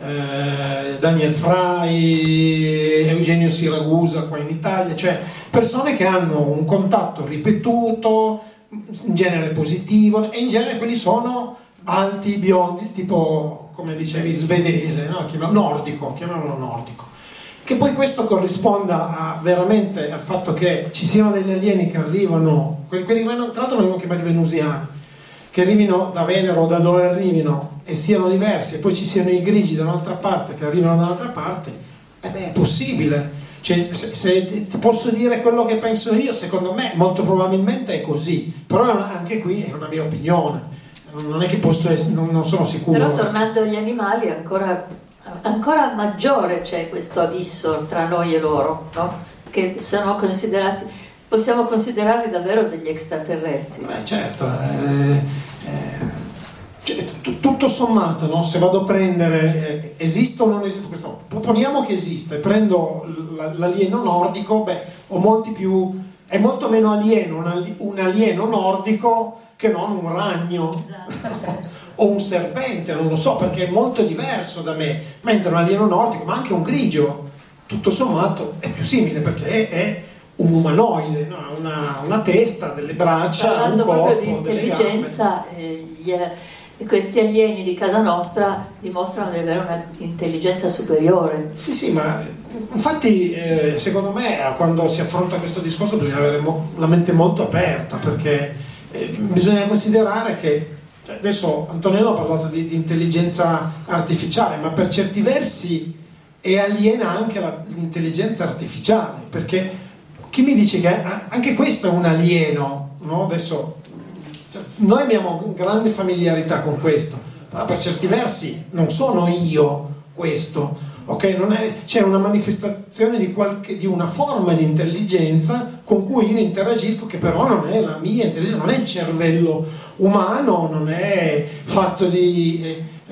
Daniel Frey, Eugenio Siragusa qua in Italia, cioè persone che hanno un contatto ripetuto, in genere positivo, e in genere quelli sono alti, biondi, tipo, come dicevi, svedese, no? Chiamiamolo nordico. Che poi questo corrisponda veramente al fatto che ci siano degli alieni che arrivano, quelli tra l'altro vengono chiamati venusiani, che arrivino da Venere o da dove arrivino e siano diversi, e poi ci siano i grigi da un'altra parte che arrivano da un'altra parte, è possibile. Cioè, se ti posso dire quello che penso io, secondo me molto probabilmente è così, però anche qui è una mia opinione, non è che posso non sono sicuro. Però tornando agli animali, ancora maggiore c'è questo abisso tra noi e loro, no? Che sono considerati, possiamo considerarli davvero degli extraterrestri. Certo, cioè, tutto sommato, no? Se vado a prendere esiste o non esiste questo, proponiamo che esiste, prendo l'alieno nordico, ho molti più, è molto meno alieno un alieno nordico che non un ragno o un serpente, non lo so, perché è molto diverso da me, mentre un alieno nordico, ma anche un grigio, tutto sommato è più simile, perché è un umanoide, no? una testa, delle braccia, parlando un corpo, proprio di intelligenza, questi alieni di casa nostra dimostrano di avere un'intelligenza superiore. Sì, ma infatti secondo me quando si affronta questo discorso bisogna avere la mente molto aperta, perché bisogna considerare che adesso Antonello ha parlato di intelligenza artificiale, ma per certi versi è aliena anche l'intelligenza artificiale, perché chi mi dice che anche questo è un alieno, no? Adesso noi abbiamo grande familiarità con questo, però per certi versi non sono io questo, ok? C'è una manifestazione di una forma di intelligenza con cui io interagisco, che però non è la mia intelligenza, non è il cervello umano, non è fatto di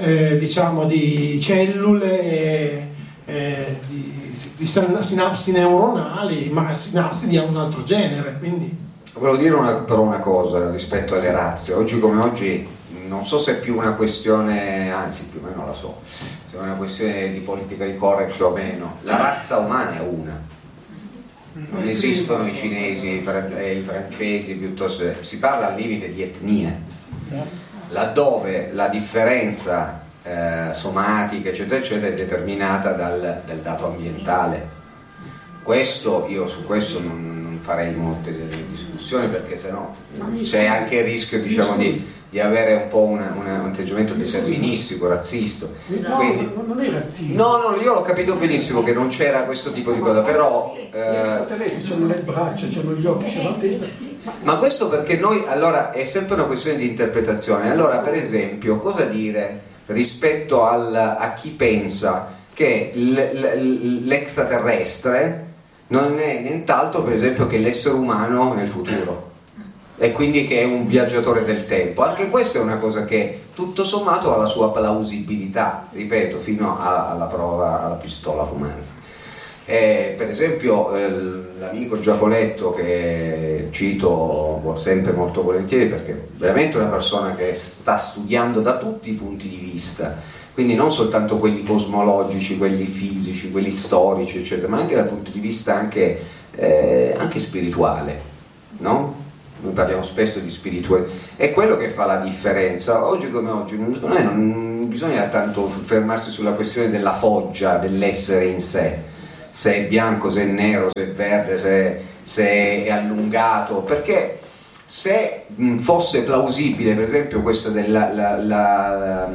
cellule, di sinapsi neuronali, ma sinapsi di un altro genere. Quindi volevo dire però una cosa rispetto alle razze. Oggi come oggi non so se è più una questione, anzi più o meno la so, se è una questione di politica di correct o meno. La razza umana è una, non esistono i cinesi e i francesi, piuttosto si parla al limite di etnie, laddove la differenza somatica eccetera eccetera è determinata dal dato ambientale. Io su questo non farei molte discussioni, perché sennò c'è anche il rischio, diciamo, di avere un po' un atteggiamento deterministico, razzista. Quindi, non è razzista. No, io l'ho capito benissimo che non c'era questo tipo di cosa, però gli extraterrestri hanno le braccia, hanno gli occhi, hanno la testa. Ma questo perché noi, allora, è sempre una questione di interpretazione. Allora, per esempio, cosa dire rispetto a chi pensa che l'extraterrestre non è nient'altro, per esempio, che l'essere umano nel futuro, e quindi che è un viaggiatore del tempo? Anche questa è una cosa che tutto sommato ha la sua plausibilità, ripeto, fino alla prova, alla pistola fumante. Per esempio l'amico Giacoletto, che cito sempre molto volentieri perché è veramente una persona che sta studiando da tutti i punti di vista, quindi non soltanto quelli cosmologici, quelli fisici, quelli storici eccetera, ma anche dal punto di vista anche spirituale, no? Noi parliamo spesso di spirituale, è quello che fa la differenza. Oggi come oggi non bisogna tanto fermarsi sulla questione della foggia, dell'essere in sé, se è bianco, se è nero, se è verde, se è allungato, perché se fosse plausibile, per esempio questa la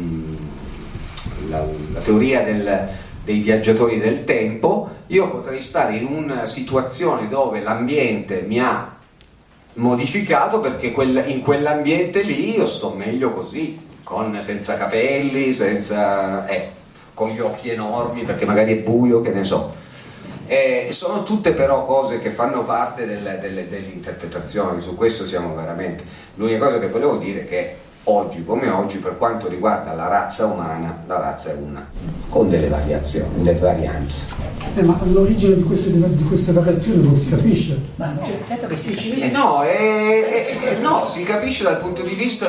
teoria dei viaggiatori del tempo, io potrei stare in una situazione dove l'ambiente mi ha modificato perché in quell'ambiente lì io sto meglio così, senza capelli, con gli occhi enormi perché magari è buio, che ne so. Sono tutte però cose che fanno parte dell'interpretazione, su questo siamo veramente. L'unica cosa che volevo dire è che oggi come oggi, per quanto riguarda la razza umana, la razza è una, con delle variazioni, delle varianze. Ma l'origine di queste variazioni non si capisce. Ma certo che si capisce. No, si capisce dal punto di vista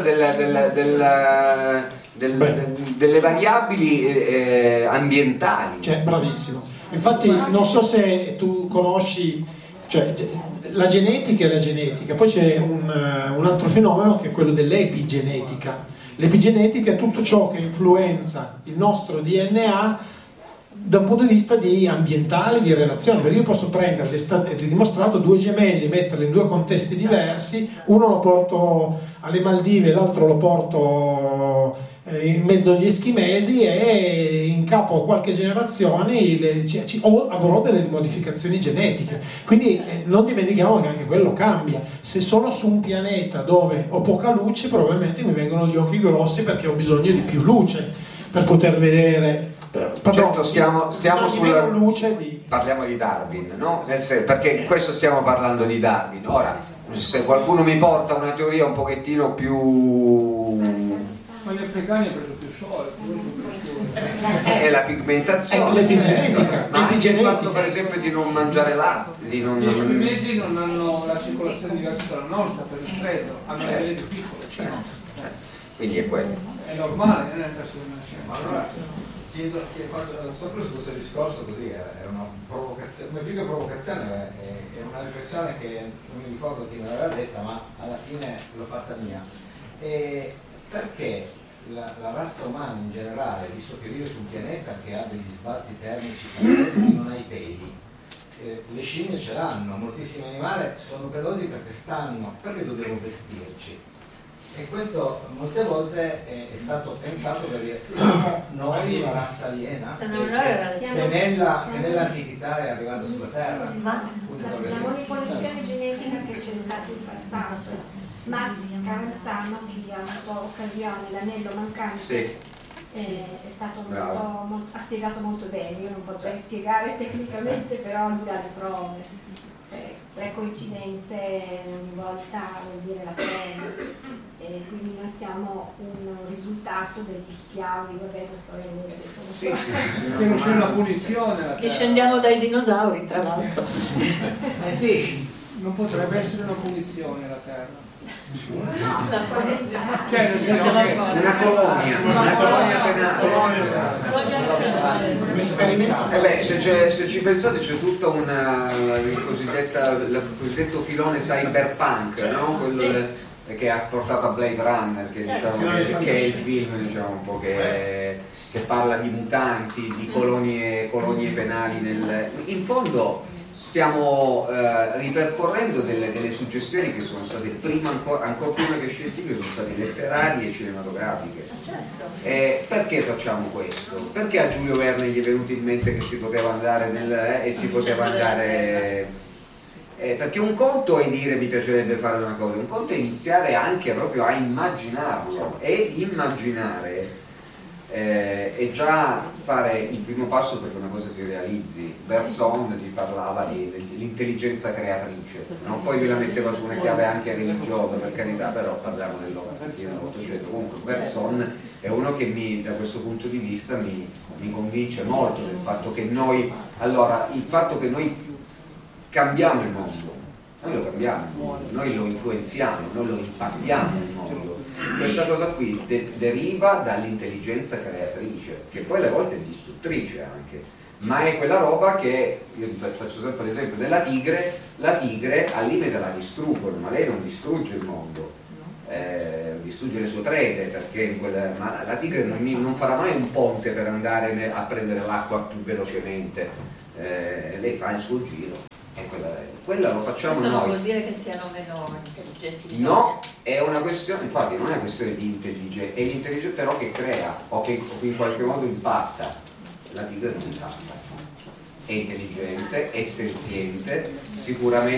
delle variabili ambientali. Cioè, bravissimo. Infatti non so se tu conosci, cioè, la genetica è la genetica, poi c'è un altro fenomeno che è quello dell'epigenetica. L'epigenetica è tutto ciò che influenza il nostro DNA da un punto di vista di ambientale, di relazione, perché io posso prendere, è dimostrato, due gemelli, metterli in due contesti diversi, uno lo porto alle Maldive, l'altro lo porto in mezzo agli eschimesi e in capo a qualche generazione avrò delle modificazioni genetiche, quindi non dimentichiamo che anche quello cambia. Se sono su un pianeta dove ho poca luce, probabilmente mi vengono gli occhi grossi perché ho bisogno di più luce per poter vedere. Certo, parliamo di Darwin, no? Perché in questo stiamo parlando di Darwin. Ora, se qualcuno mi porta una teoria un pochettino più... Ma gli africani hanno preso più sole, è la pigmentazione, l'epigenetica, ma anche il fatto per esempio di non mangiare latte, gli cinesi non hanno la circolazione diversa dalla nostra per il freddo, hanno le vene più piccole, quindi è quello. È normale, non è una scienza. Ma allora faccio sopra su questo discorso, così è una provocazione, come più che provocazione è una riflessione che non mi ricordo chi me l'aveva detta, ma alla fine l'ho fatta mia. Perché la razza umana in generale, visto che vive su un pianeta che ha degli sbalzi termici pazzeschi, non ha i peli, le scimmie ce l'hanno, moltissimi animali sono pelosi perché dobbiamo vestirci? E questo molte volte è stato pensato per dire: siamo noi una razza aliena che nell'antichità è arrivata sulla Terra. Ma la manipolazione genetica che c'è stata in passato, Max Caranzano, che ha avuto occasione, l'anello mancante, è stato ha spiegato molto bene. Io non potrei spiegare tecnicamente, però lui ha le prove, cioè 3 coincidenze ogni volta vuol dire la prova, e quindi noi siamo un risultato degli schiavi. Vabbè, questo è che non c'è una punizione, discendiamo dai dinosauri, tra l'altro. Ai pesci non potrebbe essere una punizione la Terra. Cioè, una colonia penale. Se ci pensate c'è tutto il cosiddetto filone cyberpunk, no? Quello che ha portato a Blade Runner, che è il film, diciamo, un po' che parla di mutanti, di colonie penali. In fondo stiamo ripercorrendo delle suggestioni che sono state prima, ancora prima che scientifiche, sono state letterarie e cinematografiche. Perché facciamo questo? Perché a Giulio Verne gli è venuto in mente che si poteva andare perché un conto è dire mi piacerebbe fare una cosa, un conto è iniziare anche proprio a immaginarlo, e immaginare è già fare il primo passo perché una cosa si realizzi. Bergson ti parlava dell'intelligenza creatrice, no? Poi lui la metteva su una chiave anche religiosa, per carità, però parliamo dell'800. Comunque Bergson è uno che da questo punto di vista mi convince molto del fatto che noi, allora, il fatto che noi cambiamo il mondo, noi lo cambiamo, noi lo influenziamo, noi lo impattiamo il mondo. Questa cosa qui deriva dall'intelligenza creatrice, che poi alle volte è distruttrice anche, ma è quella roba che, io faccio sempre l'esempio della tigre, la tigre al limite la distruggono, ma lei non distrugge il mondo, distrugge le sue prede, perché ma la tigre non farà mai un ponte per andare a prendere l'acqua più velocemente, lei fa il suo giro. E quella lo facciamo questo noi. Non vuol dire che siano meno intelligenti. No, è una questione, infatti non è una questione di intelligenza, è l'intelligenza però che crea o che in qualche modo impatta. La tigre non impatta, è intelligente, è senziente, sicuramente